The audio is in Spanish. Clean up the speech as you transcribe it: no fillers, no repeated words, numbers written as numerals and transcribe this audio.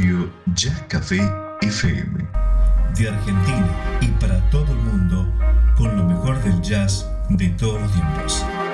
Radio Jazz Café FM. De Argentina y para todo el mundo, con lo mejor del jazz de todos los tiempos.